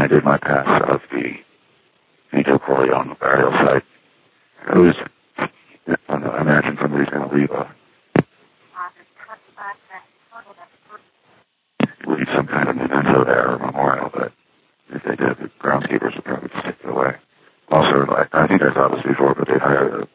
I did my pass of the Vito Corleone burial site, it was, I imagine somebody's going to leave some kind of memento there or memorial, but if they did, the groundskeepers would probably just take it away. Also, I think I saw this before, but they hired